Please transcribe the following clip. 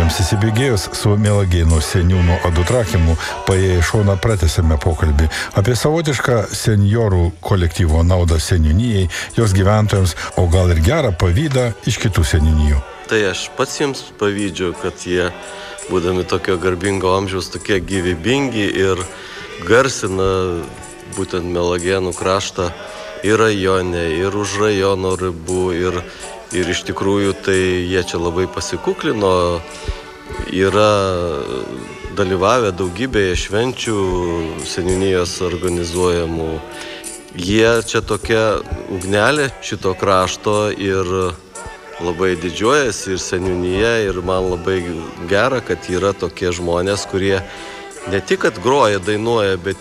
Kalendoriams įsibėgėjus su Mielagėnų seniūno Adu Trakimu paėję į šoną pratęsėme pokalbį apie savotišką senjorų kolektyvo naudą seniūnijai, jos gyventojams, o gal ir gerą pavydą iš kitų seniūnijų. Tai aš pats jiems pavydžiu, kad jie, būdami tokio garbingo amžiaus, tokie gyvybingi ir garsina būtent Mielagėnų kraštą ir rajone, ir už rajono ribų, ir iš tikrųjų tai jie čia labai pasikuklino, yra dalyvavę daugybėje švenčių seniūnijos organizuojamų. Jie čia tokia ugnelė šito krašto ir labai didžiuojasi ir seniūnija, ir man labai gera, kad yra tokie žmonės, kurie ne tik, kad groja, dainuoja, bet